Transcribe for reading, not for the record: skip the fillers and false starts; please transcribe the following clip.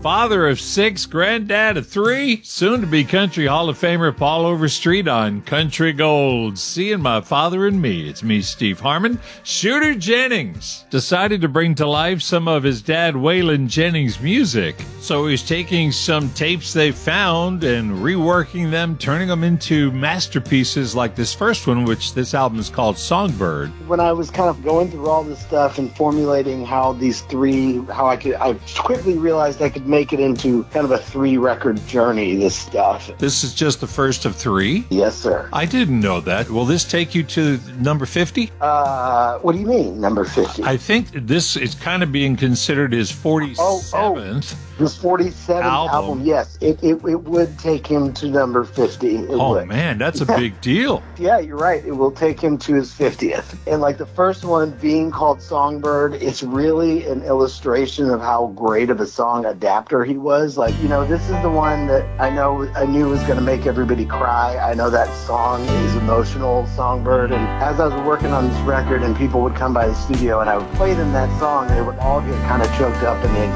father of 6, granddad of 3, soon-to-be Country Hall of Famer Paul Overstreet on Country Gold. Seeing My Father and Me. It's me, Steve Harmon. Shooter Jennings decided to bring to life some of his dad Waylon Jennings' music. So he's taking some tapes they found and reworking them, turning them into masterpieces like this first one, which this album is called Songbird. When I was kind of going through all this stuff and formulating how I quickly realized I could make it into kind of a 3-record journey, this stuff. This is just the first of 3? Yes, sir. I didn't know that. Will this take you to number 50? What do you mean, number 50? I think this is kind of being considered his 47th. His 47th album, yes. It would take him to number 50. It would. Man, that's a big deal. Yeah, you're right. It will take him to his 50th. And like the first one being called Songbird, it's really an illustration of how great of a song adapter he was. Like, this is the one that I knew was going to make everybody cry. I know that song is emotional, Songbird. And as I was working on this record and people would come by the studio and I would play them that song, they would all get kind of choked up in the